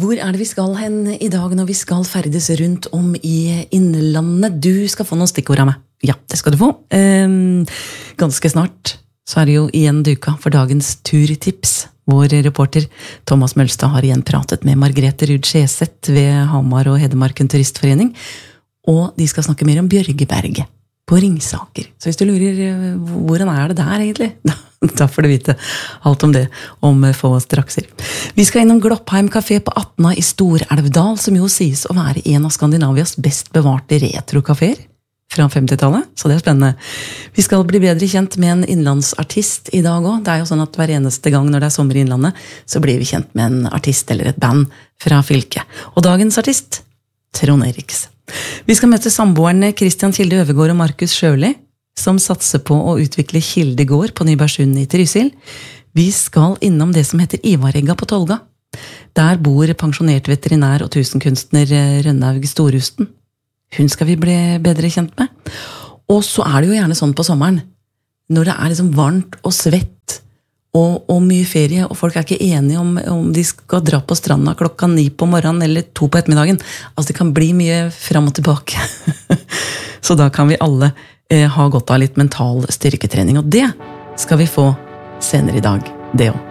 Hvor det vi skal hen I dag når vi skal ferdes rundt om I innlandet? Du skal få noen stikkord av meg. Ja, det skal du få. Ganske snart så det jo igjen duka for dagens turtips. Vår reporter Thomas Mølstad har igjen pratet med Margrethe Ruud Skjeseth ved Hamar og Hedmarken Turistforening, og de skal snakke mer om Bjørgeberget på Ringsaker. Så hvis du lurer hvordan det der egentlig, da får du vite alt om det om få strakser. Vi skal innom Gloppheim Café på Atna I Stor-Elvdal, som jo sies å være en av Skandinavias best bevarte retro-kaféer fra 50-tallet, så det spennende. Vi skal bli bedre kjent med en innlandsartist I dag også. Det jo sånn at hver eneste gang når det sommer I innlandet, så blir vi kjent med en artist eller et band fra fylket. Og dagens artist, Trond Eriks. Vi skal møte samboerne Christian Kilde Øvergård og Markus Sjøli, som satser på å utvikle Kildegård på Nybergsund I Trysil. Vi skal innom det som heter Ivaregga på Tolga. Der bor pensjonert veterinær og tusenkunstner Rønnaug Storusten. Hun skal vi bli bedre kjent med. Og så det jo gjerne sånn på sommeren, når det liksom varmt og svett, og mye ferie, og folk ikke enige om de skal dra på stranda 9 på morgenen eller 2 på ettermiddagen. Altså det kan bli mye frem og tilbake. Så da kan vi alle ha godt av litt mental styrketrening, og det skal vi få senere I dag, det også.